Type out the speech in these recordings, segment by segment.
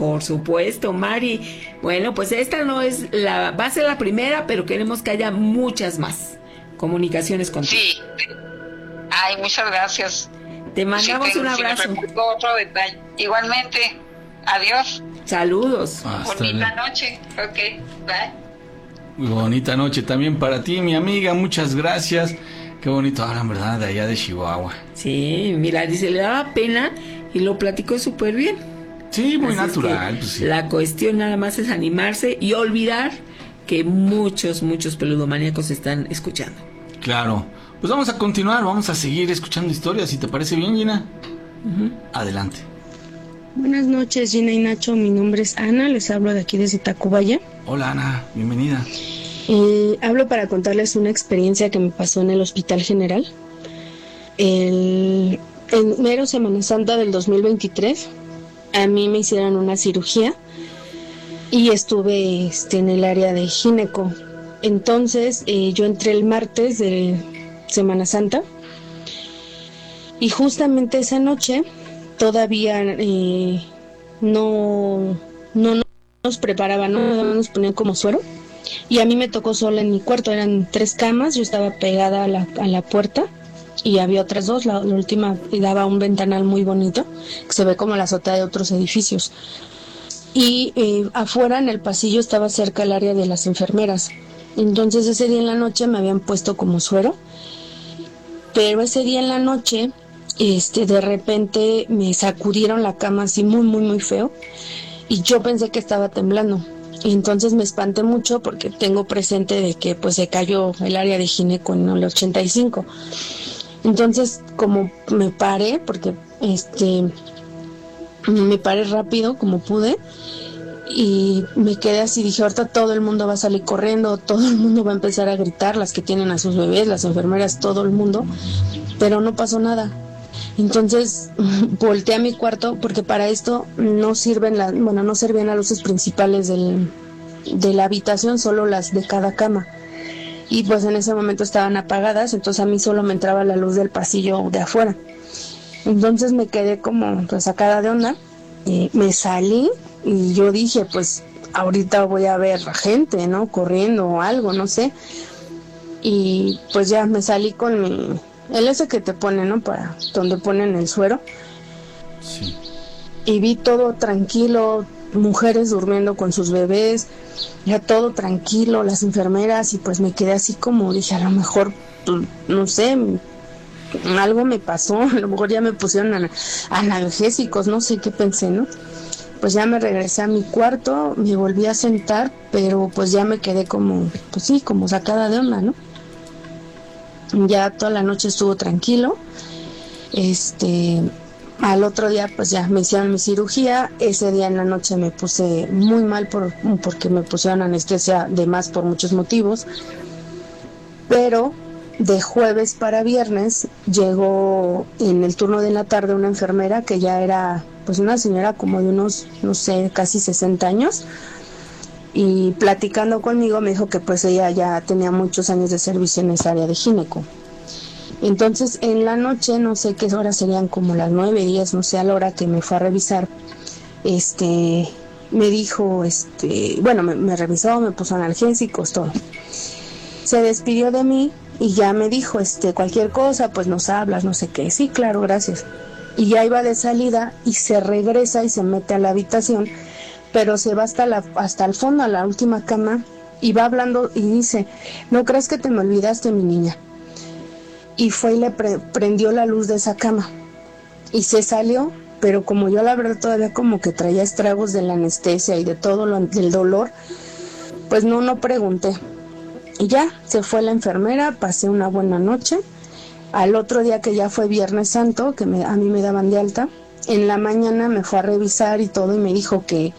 Por supuesto, Mari. Bueno, pues esta no es va a ser la primera, pero queremos que haya muchas más comunicaciones contigo. Sí. Ay, muchas gracias. Te mandamos un abrazo. Me otro detalle. Igualmente. Adiós. Saludos. Bonita noche. Ok, bye. Muy bonita noche también para ti, mi amiga. Muchas gracias. Qué bonito hablan, ¿verdad? De allá de Chihuahua. Sí, mira, dice, le daba pena y lo platicó súper bien. Sí, muy así natural. Pues sí. La cuestión nada más es animarse y olvidar que muchos peludomaníacos están escuchando. Claro. Pues vamos a continuar, vamos a seguir escuchando historias, si te parece bien, Gina. Adelante. Buenas noches, Gina y Nacho. Mi nombre es Ana, les hablo de aquí desde Tacubaya. Hola, Ana, bienvenida. Hablo para contarles una experiencia que me pasó en el Hospital General. En mero Semana Santa del 2023, a mí me hicieron una cirugía y estuve en el área de gineco. Entonces, yo entré el martes de Semana Santa y justamente esa noche todavía no nos preparaban, ¿no? Nos ponían como suero y a mí me tocó sola en mi cuarto. Eran 3 camas, yo estaba pegada a la puerta y había otras 2, la última daba un ventanal muy bonito que se ve como la azotea de otros edificios y afuera en el pasillo estaba cerca el área de las enfermeras. Entonces ese día en la noche me habían puesto como suero, pero ese día en la noche de repente me sacudieron la cama así muy feo y yo pensé que estaba temblando y entonces me espanté mucho porque tengo presente de que pues se cayó el área de gineco en el 85. Entonces como me paré porque me paré rápido como pude y me quedé así, dije, ahorita todo el mundo va a salir corriendo, todo el mundo va a empezar a gritar, las que tienen a sus bebés, las enfermeras, todo el mundo, pero no pasó nada. Entonces volteé a mi cuarto porque para esto no servían las luces principales de la habitación, solo las de cada cama. Y pues en ese momento estaban apagadas, entonces a mí solo me entraba la luz del pasillo de afuera. Entonces me quedé como pues sacada de onda, me salí y yo dije, pues ahorita voy a ver gente, ¿no? Corriendo o algo, no sé. Y pues ya me salí con el ese que te ponen, ¿no? Para donde ponen el suero. Sí. Y vi todo tranquilo, mujeres durmiendo con sus bebés, ya todo tranquilo, las enfermeras, y pues me quedé así como, dije, a lo mejor, no sé, algo me pasó, a lo mejor ya me pusieron analgésicos, no sé qué pensé, ¿no? Pues ya me regresé a mi cuarto, me volví a sentar, pero pues ya me quedé como, pues sí, como sacada de onda, ¿no? Ya toda la noche estuvo tranquilo. Al otro día pues ya me hicieron mi cirugía. Ese día en la noche me puse muy mal porque me pusieron anestesia de más por muchos motivos. Pero de jueves para viernes llegó en el turno de la tarde una enfermera que ya era pues una señora como de unos, no sé, casi 60 años. Y platicando conmigo me dijo que pues ella ya tenía muchos años de servicio en esa área de gineco. Entonces en la noche, no sé qué horas serían, como las 9, 10, no sé, a la hora que me fue a revisar, me dijo, bueno, me revisó, me puso analgésicos, todo. Se despidió de mí y ya me dijo, cualquier cosa, pues nos hablas, no sé qué. Sí, claro, gracias. Y ya iba de salida y se regresa y se mete a la habitación, pero se va hasta el fondo, a la última cama, y va hablando y dice, no crees que te me olvidaste, mi niña. Y fue y le prendió la luz de esa cama y se salió, pero como yo la verdad todavía como que traía estragos de la anestesia y de todo del dolor, pues no pregunté. Y ya se fue la enfermera, pasé una buena noche. Al otro día, que ya fue Viernes Santo, que a mí me daban de alta, en la mañana me fue a revisar y todo y me dijo que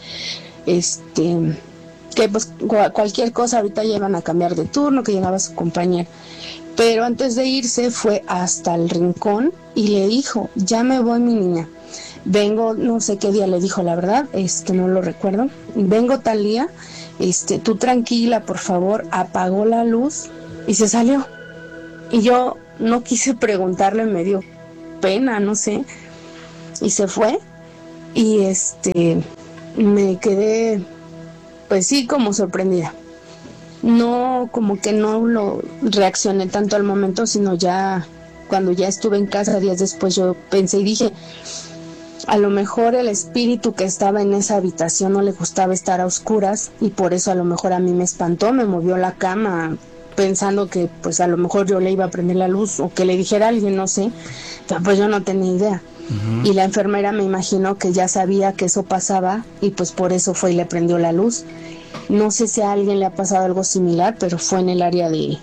pues cualquier cosa, ahorita ya iban a cambiar de turno, que llegaba su compañera. Pero antes de irse fue hasta el rincón y le dijo, ya me voy, mi niña, vengo, no sé qué día le dijo, la verdad, no lo recuerdo, vengo tal día, tú tranquila, por favor. Apagó la luz y se salió. Y yo no quise preguntarle, me dio pena, no sé, y se fue. Y me quedé, pues sí, como sorprendida. No, como que no lo reaccioné tanto al momento, sino ya cuando ya estuve en casa días después yo pensé y dije, a lo mejor el espíritu que estaba en esa habitación no le gustaba estar a oscuras y por eso a lo mejor a mí me espantó, me movió la cama pensando que pues a lo mejor yo le iba a prender la luz o que le dijera a alguien, no sé, pero pues yo no tenía idea. Uh-huh. Y la enfermera me imagino que ya sabía que eso pasaba y pues por eso fue y le prendió la luz. No sé si a alguien le ha pasado algo similar, pero fue en el área de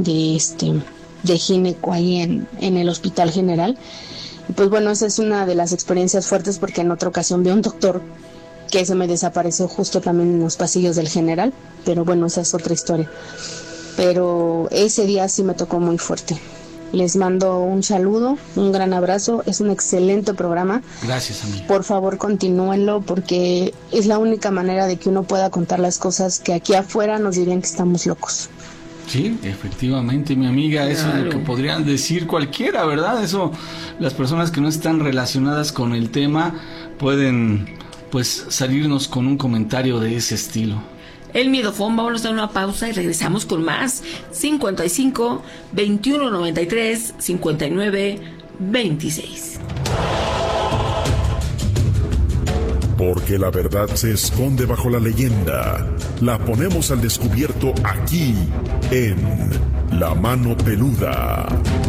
gineco ahí en el Hospital General. Y pues bueno, esa es una de las experiencias fuertes porque en otra ocasión vi a un doctor que se me desapareció justo también en los pasillos del General, pero bueno, esa es otra historia. Pero ese día sí me tocó muy fuerte. Les mando un saludo, un gran abrazo, es un excelente programa. Gracias, amiga. Por favor, continúenlo porque es la única manera de que uno pueda contar las cosas que aquí afuera nos dirían que estamos locos. Sí, efectivamente, mi amiga, eso es lo que podrían decir cualquiera, ¿verdad? Eso, las personas que no están relacionadas con el tema pueden, pues, salirnos con un comentario de ese estilo. El Miedofón, vamos a dar una pausa y regresamos con más. 55 21 93 59 26. Porque la verdad se esconde bajo la leyenda. La ponemos al descubierto aquí, en La Mano Peluda.